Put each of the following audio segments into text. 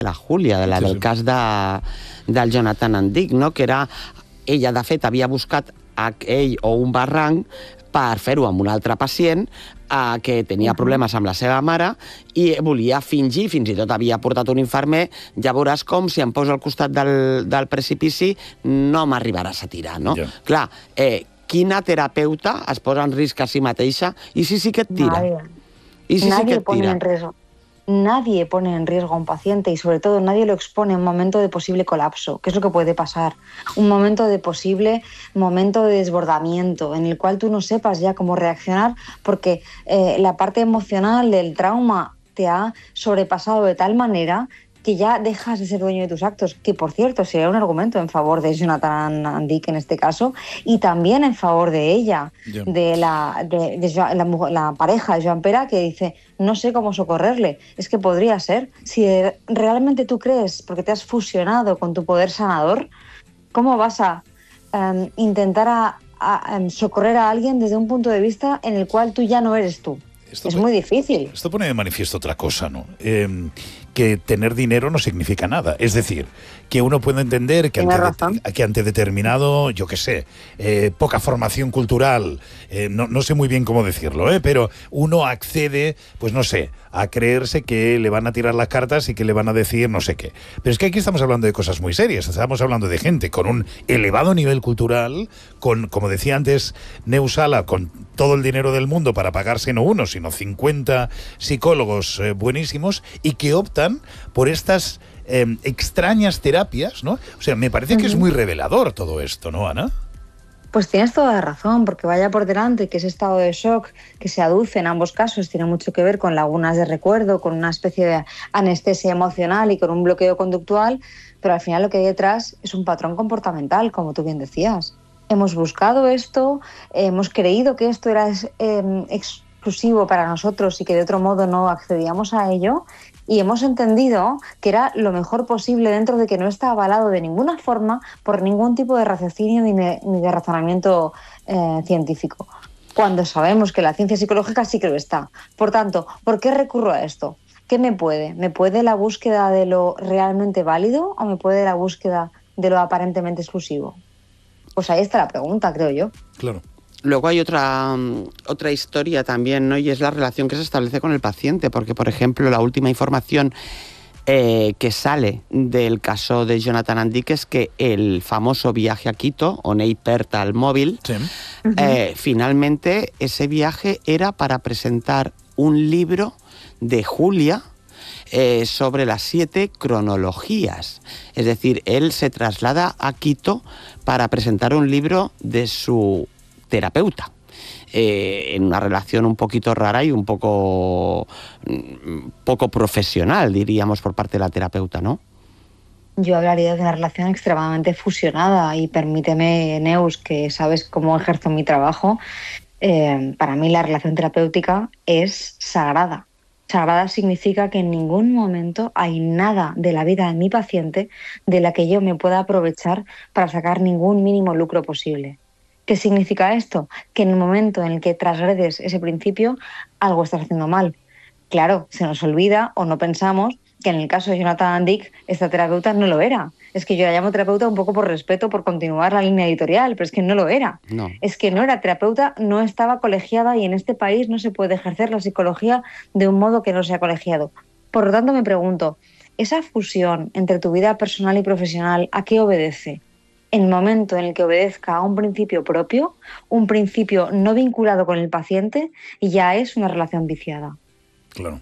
la Júlia, del cas del Jonathan Andic, no? Que era... Ella, de fet, havia buscat ell o un barranc per fer-ho amb un altre pacient que tenia problemes amb la seva mare i volia fingir, fins i tot havia portat un infermer, ja veuràs com si em poso al costat del precipici no m'arribaràs a tirar, no? Ja. Clar, quina terapeuta es posa en risc a si mateixa i si sí que et tira? I si sí que et tira? Nadie pone en riesgo a un paciente y sobre todo nadie lo expone en un momento de posible colapso, que es lo que puede pasar. Un momento de posible momento de desbordamiento en el cual tú no sepas ya cómo reaccionar porque la parte emocional del trauma te ha sobrepasado de tal manera que ya dejas de ser dueño de tus actos, que por cierto sería un argumento en favor de Jonathan Andic en este caso y también en favor de ella, de la pareja de Joan Pera, que dice, no sé cómo socorrerle. Es que podría ser, si realmente tú crees, porque te has fusionado con tu poder sanador, ¿cómo vas a intentar socorrer a alguien desde un punto de vista en el cual tú ya no eres tú? Es muy difícil. Esto pone de manifiesto otra cosa, ¿no? Que tener dinero no significa nada. Es decir, que uno puede entender que ante determinado, yo qué sé, poca formación cultural, no sé muy bien cómo decirlo, pero uno accede, pues no sé, a creerse que le van a tirar las cartas y que le van a decir no sé qué. Pero es que aquí estamos hablando de cosas muy serias. Estamos hablando de gente con un elevado nivel cultural, con, como decía antes Neusala, con todo el dinero del mundo para pagarse no uno, sino 50 psicólogos buenísimos y que optan por estas extrañas terapias, ¿no? O sea, me parece que es muy revelador todo esto, ¿no, Ana? Pues tienes toda la razón, porque vaya por delante que ese estado de shock que se aduce en ambos casos tiene mucho que ver con lagunas de recuerdo, con una especie de anestesia emocional y con un bloqueo conductual, pero al final lo que hay detrás es un patrón comportamental, como tú bien decías. Hemos buscado esto, hemos creído que esto era exclusivo para nosotros y que de otro modo no accedíamos a ello, y hemos entendido que era lo mejor posible dentro de que no está avalado de ninguna forma por ningún tipo de raciocinio ni de razonamiento científico, cuando sabemos que la ciencia psicológica sí que lo está. Por tanto, ¿por qué recurro a esto? ¿Qué me puede? ¿Me puede la búsqueda de lo realmente válido o me puede la búsqueda de lo aparentemente exclusivo? Pues ahí está la pregunta, creo yo. Claro. Luego hay otra historia también, ¿no? Y es la relación que se establece con el paciente, porque, por ejemplo, la última información que sale del caso de Jonathan Andic es que el famoso viaje a Quito, On Air Perth al móvil, finalmente ese viaje era para presentar un libro de Julia sobre las 7 cronologías. Es decir, él se traslada a Quito para presentar un libro de su terapeuta, en una relación un poquito rara y un poco profesional, diríamos, por parte de la terapeuta, ¿no? Yo hablaría de una relación extremadamente fusionada y permíteme, Neus, que sabes cómo ejerzo mi trabajo, para mí la relación terapéutica es sagrada. Sagrada significa que en ningún momento hay nada de la vida de mi paciente de la que yo me pueda aprovechar para sacar ningún mínimo lucro posible. ¿Qué significa esto? Que en el momento en el que transgredes ese principio, algo estás haciendo mal. Claro, se nos olvida o no pensamos que en el caso de Jonathan Andic, esta terapeuta no lo era. Es que yo la llamo terapeuta un poco por respeto, por continuar la línea editorial, pero es que no lo era. No. Es que no era terapeuta, no estaba colegiada y en este país no se puede ejercer la psicología de un modo que no sea colegiado. Por lo tanto, me pregunto, ¿esa fusión entre tu vida personal y profesional a qué obedece? En el momento en el que obedezca a un principio propio, un principio no vinculado con el paciente, ya es una relación viciada. Claro.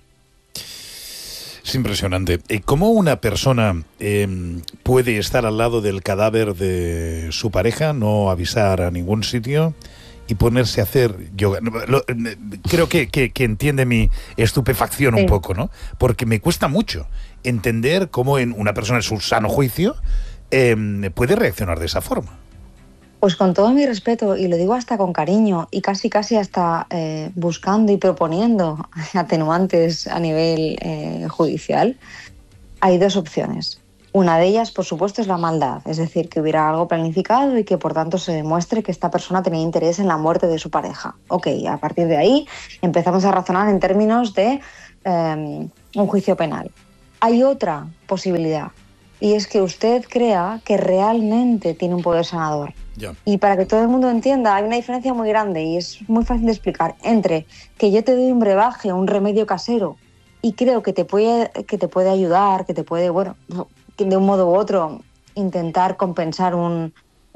Es impresionante. ¿Cómo una persona puede estar al lado del cadáver de su pareja, no avisar a ningún sitio y ponerse a hacer yoga? Creo que entiende mi estupefacción un poco, ¿no? Porque me cuesta mucho entender cómo en una persona en su sano juicio puede reaccionar de esa forma. Pues con todo mi respeto, y lo digo hasta con cariño, y casi hasta buscando y proponiendo atenuantes a nivel judicial, hay 2 opciones. Una de ellas, por supuesto, es la maldad, es decir, que hubiera algo planificado y que por tanto se demuestre que esta persona tenía interés en la muerte de su pareja. Ok, a partir de ahí empezamos a razonar en términos de un juicio penal. Hay otra posibilidad, y es que usted crea que realmente tiene un poder sanador. Ya. Y para que todo el mundo entienda, hay una diferencia muy grande y es muy fácil de explicar entre que yo te doy un brebaje, un remedio casero, y creo que te puede ayudar, que te puede, bueno, que de un modo u otro intentar compensar un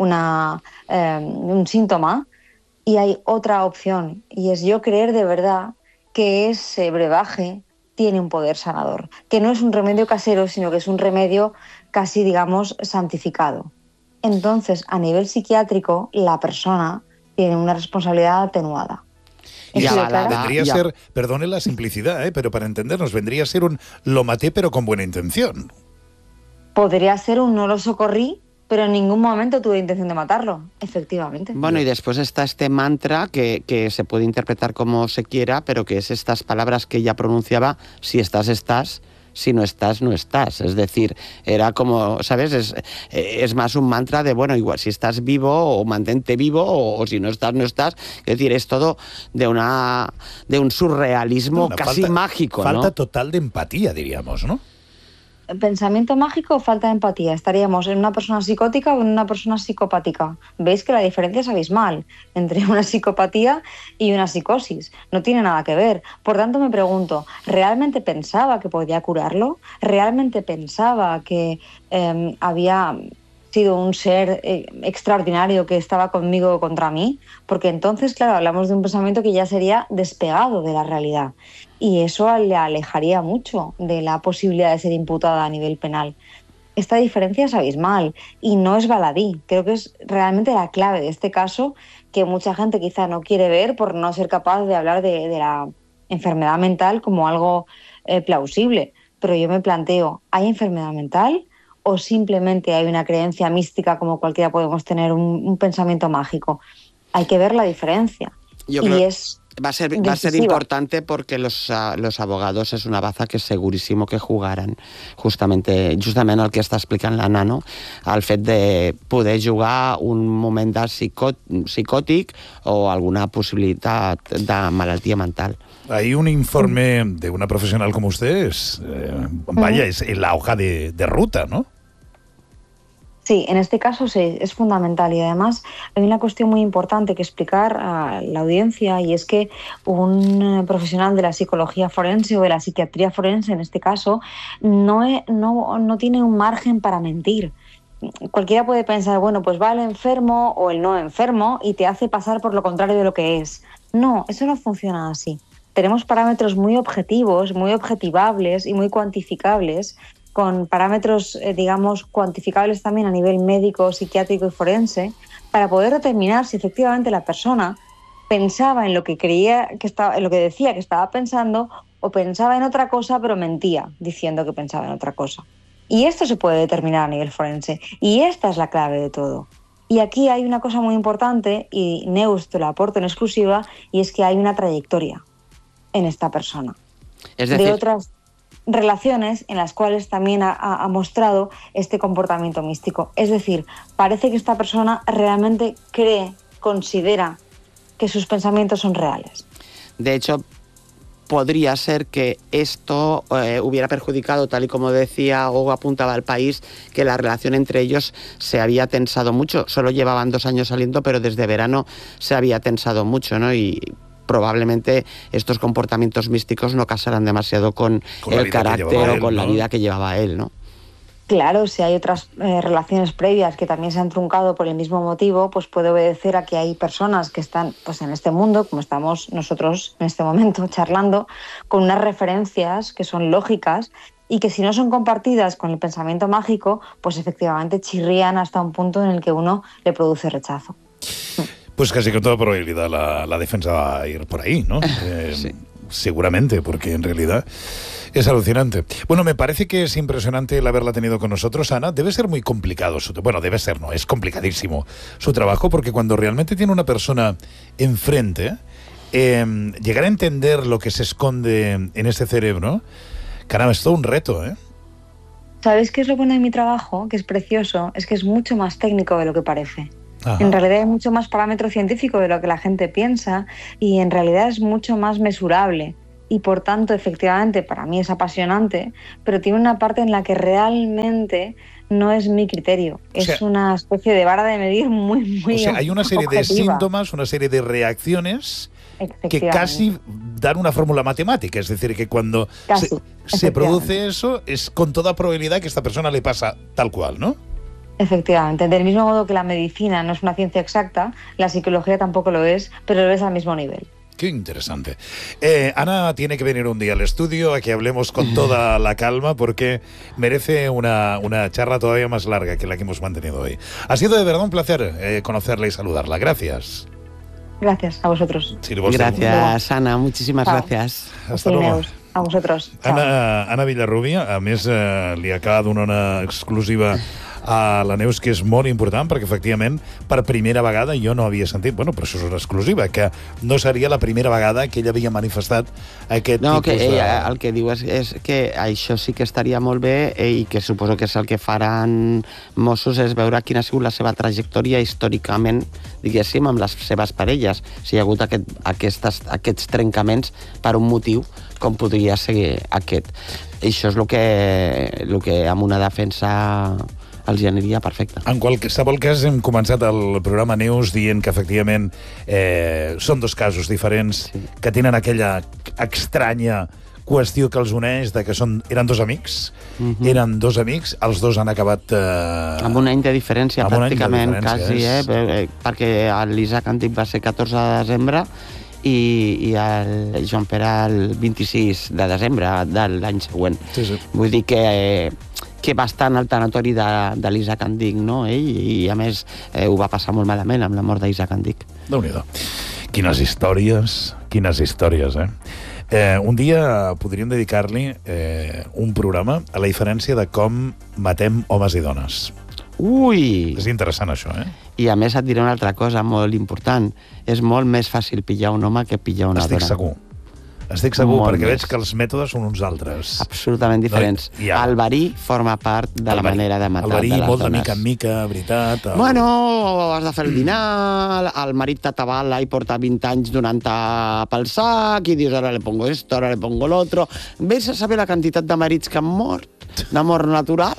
síntoma, y hay otra opción, y es yo creer de verdad que ese brebaje tiene un poder sanador, que no es un remedio casero, sino que es un remedio casi, digamos, santificado. Entonces, a nivel psiquiátrico, la persona tiene una responsabilidad atenuada. Y vendría a ser, perdone la simplicidad, pero para entendernos, vendría a ser un lo maté pero con buena intención. Podría ser un no lo socorrí, pero en ningún momento tuve intención de matarlo, efectivamente. Bueno, y después está este mantra que se puede interpretar como se quiera, pero que es estas palabras que ella pronunciaba: si estás, estás, si no estás, no estás. Es decir, era como, ¿sabes? Es más un mantra de, bueno, igual si estás vivo o mantente vivo, o si no estás, no estás. Es decir, es todo de un surrealismo casi mágico, ¿no? Falta total de empatía, diríamos, ¿no? ¿Pensamiento mágico o falta de empatía? ¿Estaríamos en una persona psicótica o en una persona psicopática? Veis que la diferencia es abismal entre una psicopatía y una psicosis. No tiene nada que ver. Por tanto, me pregunto, ¿realmente pensaba que podía curarlo? ¿Realmente pensaba que había sido un ser extraordinario que estaba conmigo o contra mí? Porque entonces, claro, hablamos de un pensamiento que ya sería despegado de la realidad. Y eso le alejaría mucho de la posibilidad de ser imputada a nivel penal. Esta diferencia es abismal y no es baladí. Creo que es realmente la clave de este caso, que mucha gente quizá no quiere ver por no ser capaz de hablar de la enfermedad mental como algo plausible. Pero yo me planteo, ¿hay enfermedad mental o simplemente hay una creencia mística como cualquiera podemos tener, un pensamiento mágico? Hay que ver la diferencia. Yo creo va a ser importante, porque los abogados és una baza que és seguríssim que jugaran justament el que està explicant la Nano, el fet de poder jugar un moment de psicòtic o alguna possibilitat de malaltia mental. Hay un informe de una profesional como usted, es la hoja de ruta, ¿no? Sí, en este caso sí, es fundamental, y además hay una cuestión muy importante que explicar a la audiencia, y es que un profesional de la psicología forense o de la psiquiatría forense, en este caso, no tiene un margen para mentir. Cualquiera puede pensar, bueno, pues va el enfermo o el no enfermo y te hace pasar por lo contrario de lo que es. No, eso no funciona así. Tenemos parámetros muy objetivos, muy objetivables y muy cuantificables, con parámetros, digamos, cuantificables también a nivel médico, psiquiátrico y forense, para poder determinar si efectivamente la persona pensaba en lo que creía que estaba, en lo que decía que estaba pensando, o pensaba en otra cosa pero mentía diciendo que pensaba en otra cosa. Y esto se puede determinar a nivel forense, y esta es la clave de todo. Y aquí hay una cosa muy importante, y Neus te lo aporto en exclusiva, y es que hay una trayectoria en esta persona. Es decir, de otras relaciones en las cuales también ha mostrado este comportamiento místico. Es decir, parece que esta persona realmente considera que sus pensamientos son reales. De hecho, podría ser que esto hubiera perjudicado, tal y como decía o apuntaba El País, que la relación entre ellos se había tensado mucho. Solo llevaban 2 años saliendo, pero desde verano se había tensado mucho, ¿no? Y probablemente estos comportamientos místicos no casaran demasiado con el carácter o con la vida que llevaba él, ¿no? Claro, si hay otras relaciones previas que también se han truncado por el mismo motivo, pues puede obedecer a que hay personas que están, pues, en este mundo, como estamos nosotros en este momento charlando, con unas referencias que son lógicas y que, si no son compartidas con el pensamiento mágico, pues efectivamente chirrían hasta un punto en el que uno le produce rechazo. Pues casi con toda probabilidad la defensa va a ir por ahí, ¿no? Sí. Seguramente, porque en realidad es alucinante. Bueno, me parece que es impresionante el haberla tenido con nosotros, Ana. Debe ser muy complicado es complicadísimo su trabajo, porque cuando realmente tiene una persona enfrente, llegar a entender lo que se esconde en ese cerebro, caramba, es todo un reto, ¿eh? ¿Sabéis qué es lo bueno de mi trabajo? Que es precioso, es que es mucho más técnico de lo que parece. Ajá. En realidad hay mucho más parámetro científico de lo que la gente piensa, y en realidad es mucho más mesurable. y por tanto, efectivamente, para mí es apasionante, pero tiene una parte en la que realmente no es mi criterio. Es una especie de vara de medir muy objetiva. Hay una serie de síntomas, una serie de reacciones que casi dan una fórmula matemática. Es decir, que cuando se produce eso, es con toda probabilidad que a esta persona le pasa tal cual, ¿no? Efectivamente. Del mismo modo que la medicina no es una ciencia exacta, la psicología tampoco lo es, pero lo es al mismo nivel. Qué interesante. Ana tiene que venir un día al estudio a que hablemos con toda la calma, porque merece una charla todavía más larga que la que hemos mantenido hoy. Ha sido de verdad un placer conocerla y saludarla. Gracias. Gracias a vosotros. Sí, gracias, Ana. Muchísimas gracias. Hasta luego. A vosaltres. Anna Villarrubia, a més, li acaba donar una exclusiva a la Neus, que és molt important, perquè efectivament per primera vegada jo no havia sentit, bueno, però això és una exclusiva, que no seria la primera vegada que ell havia manifestat aquest tipus de... El que diu és que això sí que estaria molt bé, i que suposo que és el que faran Mossos, és veure quina ha sigut la seva trajectòria històricament, diguéssim, amb les seves parelles, si hi ha hagut aquests trencaments per un motiu com podria ser aquest. Això és el que amb una defensa els aniria perfecte. En qualsevol cas, hem començat el programa Neus dient que efectivament són dos casos diferents, que tenen aquella estranya qüestió que els uneix, de que eren dos amics, eren dos amics, els dos han acabat... Amb un any de diferència, pràcticament, quasi, perquè l'Isaac Antic va ser 14 de desembre i el Joan Pere el 26 de desembre de l'any següent. Vull dir que va estar en el tanatori de l'Isaac Antic, no? I a més ho va passar molt malament amb la mort d'Isaac Antic. Déu-n'hi-do. Quines històries, un dia podríem dedicar-li un programa a la diferència de com matem homes i dones. Ui! És interessant, això, I a més et diré una altra cosa molt important. És molt més fàcil pillar un home que pillar una dona. Estic segur, perquè veig que els mètodes són uns altres. Absolutament diferents. El verí forma part de la manera de matar de les dones. El verí, molt de mica en mica, veritat. Bueno, has de fer el dinar, el marit t'atabala i porta 20 anys donant-te pel sac, i dius, ara le pongo esto, ara le pongo l'altro. Ves a saber la quantitat de marits que han mort, de mort natural,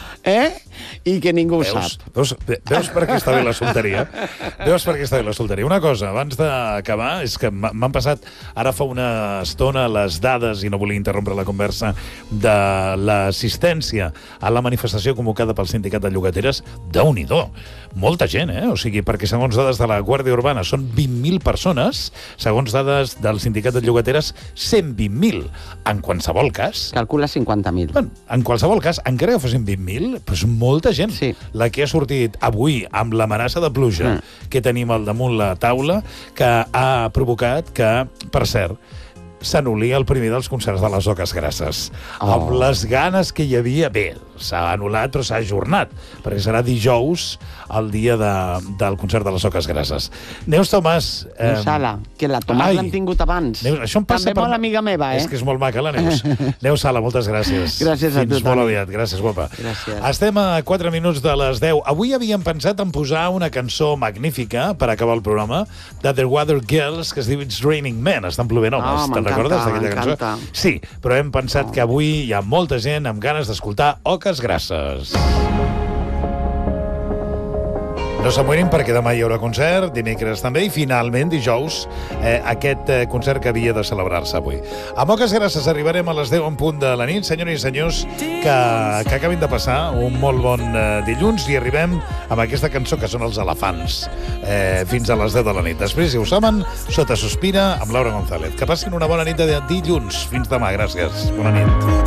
i que ningú ho sap. Veus per què està bé la solteria? Una cosa, abans d'acabar, és que m'han passat ara fa una estona les dades, i no volia interrompre la conversa, de l'assistència a la manifestació convocada pel Sindicat de Llogateres. Déu-n'hi-do! Molta gent, O sigui, perquè segons dades de la Guàrdia Urbana són 20.000 persones, segons dades del Sindicat de Llogateres, 120.000. En qualsevol cas... Calcula 50.000. En qualsevol cas, encara que fossin 20.000, però és molta gent la que ha sortit avui amb l'amenaça de pluja que tenim al damunt la taula, que ha provocat que, per cert, s'anul·li el primer dels concerts de les Oques Grasses. Amb les ganes que hi havia... Bé, s'ha anul·lat, però s'ha ajornat, perquè serà dijous el dia del concert de les Oques Grasses. Neus Tomàs... Sala, que la Tomàs l'hem tingut abans. Neus, això em passa també molt amiga meva, És que és molt maca, la Neus. Neus Sala, moltes gràcies. Gràcies a tu, Fins molt aviat. Gràcies, guapa. Gràcies. Estem a 4 minuts de les 10. Avui havíem pensat en posar una cançó magnífica per acabar el programa, de The Weather Girls, que es diu It's Raining Men. Estan plovent homes. Te'n recordes d'aquella cançó? Sí, però hem pensat que avui hi ha molta gent amb ganes d'escoltar Oques Grasses. No s'amoïnin perquè demà hi haurà concert, dimecres també, i finalment dijous aquest concert que havia de celebrar-se avui. Amb Oques Grasses arribarem a les 10 en punt de la nit. Senyores i senyors, que acabin de passar un molt bon dilluns, i arribem amb aquesta cançó que són els Elefants fins a les 10 de la nit. Després, si ho saben, Sota Sospira amb Laura González. Que passin una bona nit de dilluns. Fins demà, gràcies. Bona nit.